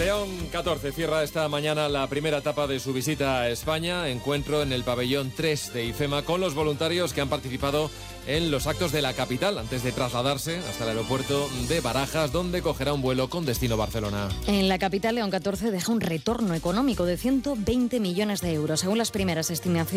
León 14 cierra esta mañana la primera etapa de su visita a España. Encuentro en el pabellón 3 de IFEMA con los voluntarios que han participado en los actos de la capital antes de trasladarse hasta el aeropuerto de Barajas, donde cogerá un vuelo con destino Barcelona. En la capital, León 14 deja un retorno económico de 120 millones de euros, según las primeras estimaciones.